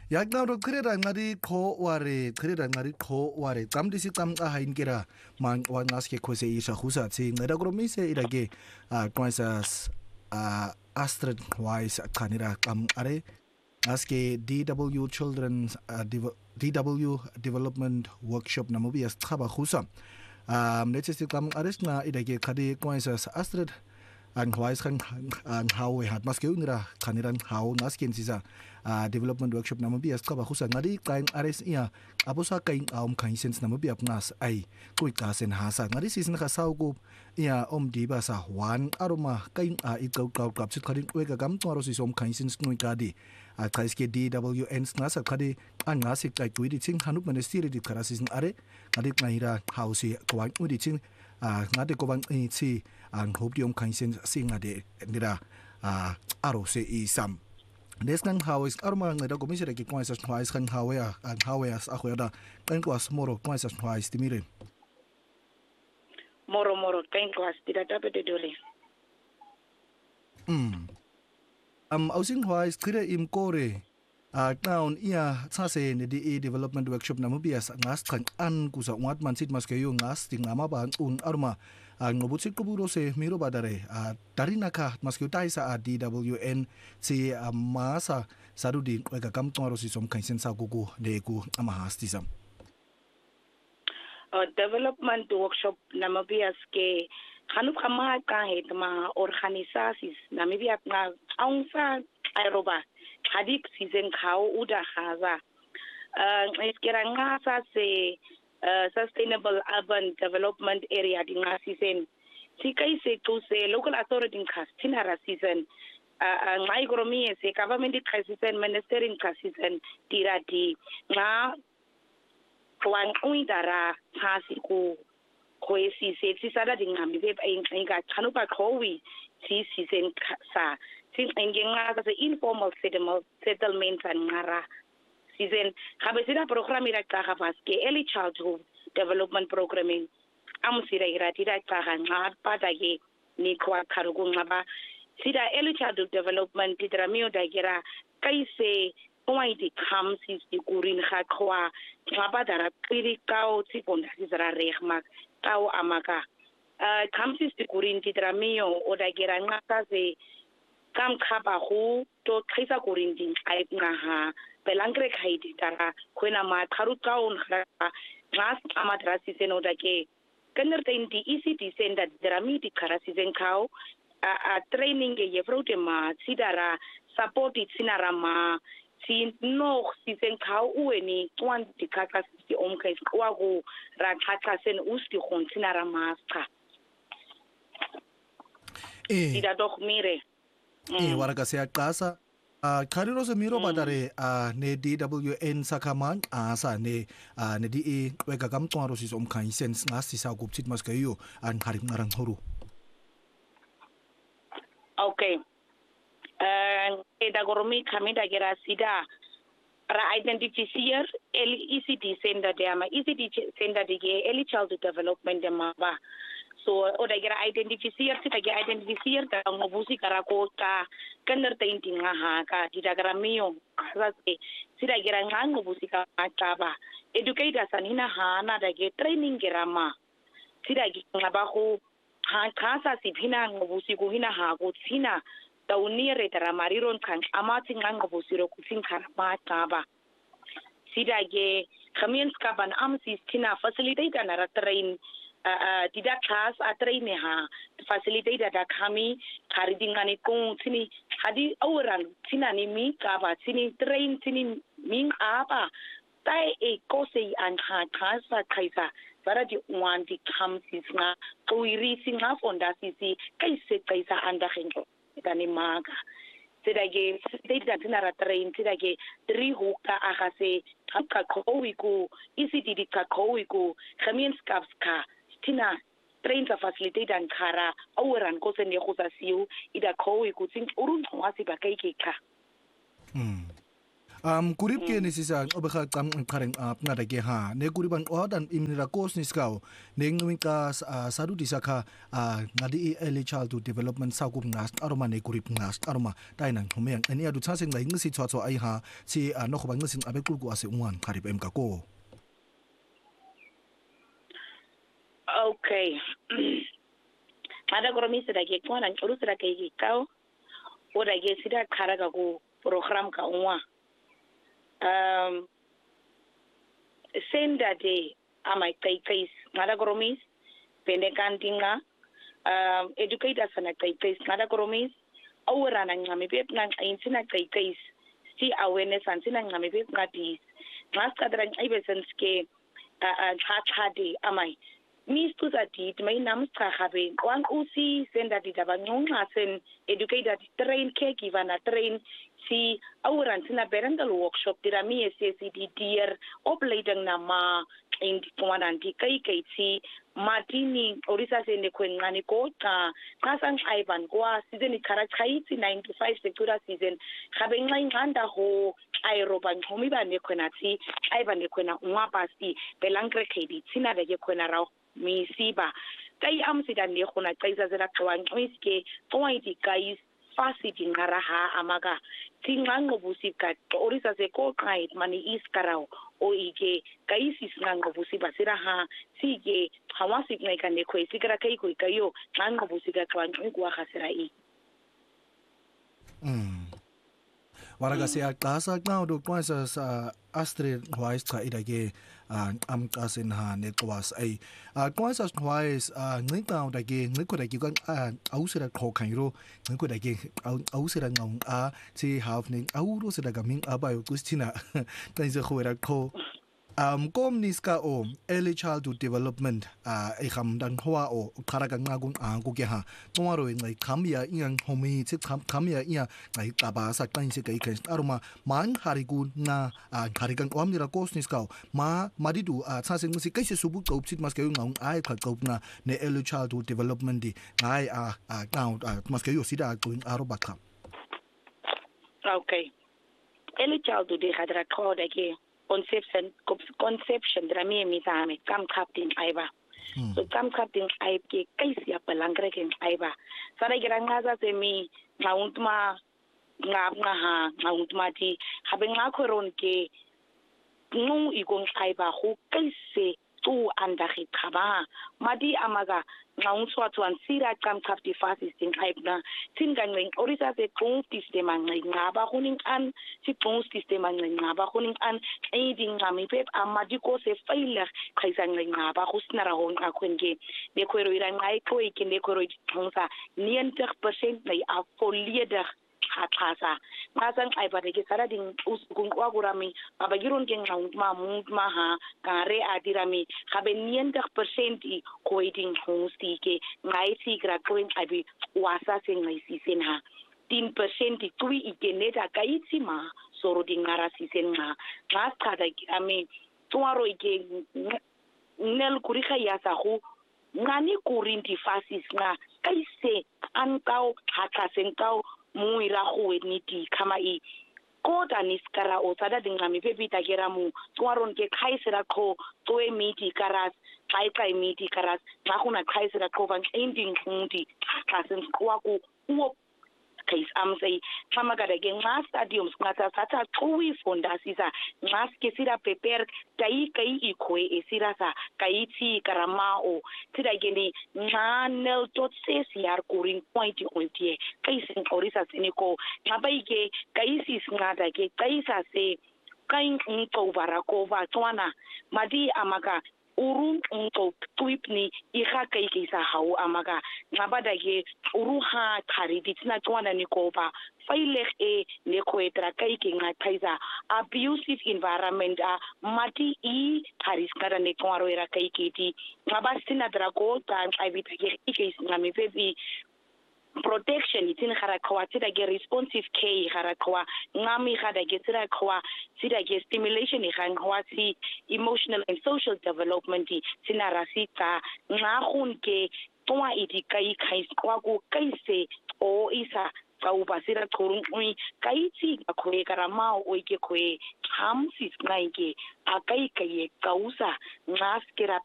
Yakna kreda ngari kho ware kreda ngari kho ware kamdisi kamca hainkira man wanaske khose isha khusa tsi ngada gromise irage twaisas Astrid Wise kanira kam are aske DW Children's DW Development Workshop namubias khaba khusa netesi kam aresna irage khadi twaisas Astrid ang Wise ang hawe hat maske unira kaniran haw nasken sisa development workshop namubias khaba khusa ngari kain ares iya abusa kain kaisens namubiap nas ai kuikasen hasa ngari season khasaw ko iya diba sa wan aroma kain ikaw kapsit khadin wega gam toro si som kaisens ngui kadi kaiske DWN nasa khadi an ngasik kai kuidi ching hanup ministry di karasin are ngari ngaira hausi kwang udi ching ngade ko bang chi ang hopium kaisen singa de nira aro se isam desnang hawis arma ngada ko misira ki kwaisa hawis kan hawaya ang hawayas akoyada kan kwas moro kwaisa hawis timire moro kan kwas tida tapete dole ausing hawis kire im kore town iya tsase ne di development workshop namubias ngas kan an kusa ungat mansit maskayo ngas tingama ba arma ngobutsik kuburo se miro badare tarinaka maskayo taisa DWN si masa sarudi wega kam tongaro si som kaisen sa gugu de ku amahastisam development workshop namubias ke kanu kama ka het ma organisaties namibia na aungsa aeroba hadik season khao uda khaza iskiranga sa se sustainable urban development area dinga season sikai se to se local authority khastina ra season ngai gromi se government season ministry season tirati nga kwan uidara hasiku khoesi se tsada dinga mibe inga chanuka khowi si season sa sin engenga sa informal settlements and ngara season habesida program ira ka habaske early childhood development programming amusira ira tira ka nga padage ni kwa karugu ngaba sida early childhood development tira mio dagira kaise oaiti comes is di kurin khakwa ngaba dara kiri kao tsiponda sira rehmak kao amaka comes is di kurin tira mio odagira ngaka se kam khaba ho to khisa korinding ai ngaha pelangre khaidi tara khoina ma tharu kaun kha ngas amadrasi senoda ke kenerte inti ECD senda dramiti kharasi zen khao training ye frote ma sidara support itsinara ma sin no sisen khao ueni twan dikaka si omkai kwa go ra khatha sen usti khontinara ma ska sida dok mire waraka se akasa kariro se miro badare ne DWN sakaman asa ne ne di wega gam tongaro si som kaisen ngasi sa gupchit maskayo an harim narang horu okay da goromi kamida gera sida ra identifier ECD sender de ama ECD sender de early childhood development de maba so oda gira identifier sita ge identifier da ngobusi karako ka kanerte intinga ha ka didagra mio rase sita gira ngobusi ka mataba educators anina ha na da ge training gerama sita ge ngabaho ha khasa sibhina ngobusi ko hina ha ko sina taunire tara mariron kan amati ngobusi ro kusin karama taba sita ge khamien skaban amsi stina facilitate na train tidak class atraine ha facilitate da kami kharidingani kung sini hadi awran sinani mi ka ba sini train sini min apa tai e kose an ha khasa kaisa bara di wan di kam sisna kuiri singa fonda sisi kaise kaisa anda khengo dani maga sedage data tinara train sedage 3 hukka agase hakka kowiku ECD ka kowiku khamien skaps ka tina trains a facilitate and kara awran ko sen go sa siu ida ko ikutsing urun hwasi ba kai ke ka kurip ke ni sisa obekha qam qhareng apnada ke ha ne kuriban odan imnira course ni skau ne ngwinka sadu disakha ngadi early childhood development sa ku ngas aroma ne kurip ngas aroma tainang thomeng ani adu chaseng lai ngsi chwa ai ha si no khoba ngsin abe kulku ase unwan kharip em ka ko okay ada koromi sida ke kwana uru sida ke kau oda ke sida kharaga ku program ka unwa senda de amai kai ngada koromis pende kantinga educators na kai ngada koromis awara na ngami pep na insina kai si awareness ansina ngami pep ngati ngaska dran ibesenske chachade amai Mistu zati may namska habe kwang usi senda di dabanong asen educated train caregiver na train si awuran sina berendal workshop dirami SCD dear opleidang na ma indi kumanan di kai si matini orisa sende kwengani ko ka kasang aiban kwa season ikara chai si 9 to 5 secura season habe ngai nganda ho aeroban homi ba ne kwenati aiban ne kwena ngwapasi belangre kedi sina de kwena raw misiba kai amsida ne khona tsaisa zela kwang iske tsoiti guys fasiti ngaraha amaga tingango busika orisa se ko kai mani iskarao o ike kai sisngango busiba siraha sige hawasi ngai kan ne khoi sikara kai koi kayo ngango busika kwang ngwa khasira I waraga se aqasa now do kwasa sa Astrid Wise cha idage amqasin ha netwas ai kwasa Wise ngqinqa dage ngqikho dage kan awusira kho khaniro ngqikho dage awusira ngong si half ning awuro sida gaming abayo kustina tayse khwera kho komniska o early childhood development kham dan khwa o khara ka nga gung ku ke ha tongaro ngai khamya ingang homi che khamya iya ngai taba sa tan se kai khen aruma man harigu na kharikan omnira kosniska ma madidu cha se ngsi kai se subu ko psit mas ke ngong ai kha ko na ne early childhood development di ngai count mas ke yo sida going aroba kham okay early childhood de hadra kho de ke conception drami mitame kam captain aiba so kam captain aib ke kaisi apalangre ke aiba sara giranga za se mi ngauntma ngabna ha ngauntma ti habe ngakhoron ke ngu igong aiba ho kaise tu anda khaba madi amaga ngaungswa tuan sira kam captain fasting aibna tinganeng orisa se kung system ngaba huning an si kung system ngaba huning an aiding ngami pep amadi ko se failure khaisang ngaba husnara hon akhwenge de khwero ira ngai ko ikinde khwero thongsa 90% nei a volledig khatasa ngasang aibade ke sara ding usgung kwa gurami abagiron ke ngma ha kare adirami habe 90% I koiding hosti ke ngai si gra kuin abi wasa se ngai si sen ha 10% tui ikeneta kaitsi ma soro ding ngara si sen nga ngasta da ami tuaro ike nel kurika ya sa hu ngani kurinti fasis nga kaise ankao haka senkao muira ho ni ti kama I koda niskara o sada dingami pepita geramu tuaron ke khaisera kho toe miti karas kai miti karas ngakuna khaisera kho van ending hundi kasen kwaku uo kais amsei chamagada ge nga stadiums ngata sata tui fondasisa ngaske sira peper kai ikwe esira sa kai ti karamao tira geni nganel tot ses yar kuring point ontie kai sin orisa siniko ngabaike kai sis ngada ge kai sa se kai nko barakova twana madi amaka urun nko tuipni iha kai sa hau amaga ngabada ge uruha thari ditna twana nikoba failek ne khoetra kai ke ngataiza abusive environment mati I tharis kada ne twaro era kai kiti ngabastina drago ta aibita ge ikes ngami pepi protection itin harakwa tida ge responsive care harakwa ngami hada ge tida kwa tida ge stimulation harakwa si emotional and social development tina rasita ngahun ke twa idikai khais kwa ku kaise o isa kau basira chorung ui kaiti akhoe karamao oike khoe chamsis naike akai kai kausa ngas kera